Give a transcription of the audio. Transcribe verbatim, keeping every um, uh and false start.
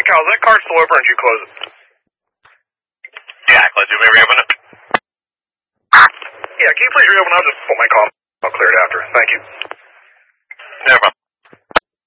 Cal, is that car still open or did you close it? Yeah, close it. May we reopen it? Yeah, can you please reopen? I'll just pull my call.